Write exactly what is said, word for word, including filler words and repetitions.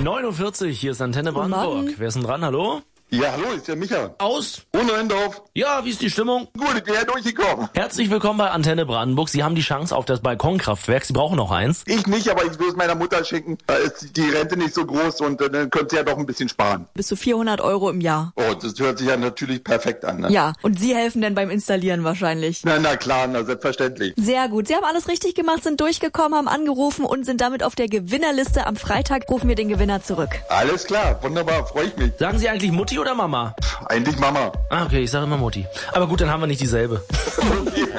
neun Uhr vierzig, hier ist Antenne Guten Brandenburg. Morgen. Wer ist denn dran? Hallo? Ja, hallo, ist der Micha. Aus? Unendorf. Ja, wie ist die Stimmung? Gut, ich bin ja durchgekommen. Herzlich willkommen bei Antenne Brandenburg. Sie haben die Chance auf das Balkonkraftwerk. Sie brauchen noch eins. Ich nicht, aber ich will es meiner Mutter schicken. Da ist die Rente nicht so groß und äh, dann könnte sie ja doch ein bisschen sparen. Bis zu vierhundert Euro im Jahr. Oh, das hört sich ja natürlich perfekt an. Ne? Ja, und Sie helfen denn beim Installieren wahrscheinlich. Na, na klar, na selbstverständlich. Sehr gut. Sie haben alles richtig gemacht, sind durchgekommen, haben angerufen und sind damit auf der Gewinnerliste. Am Freitag rufen wir den Gewinner zurück. Alles klar, wunderbar, freue ich mich. Sagen Sie eigentlich Mutti oder Mama? Eigentlich Mama. Ah, okay, ich sage immer Mutti. Aber gut, dann haben wir nicht dieselbe.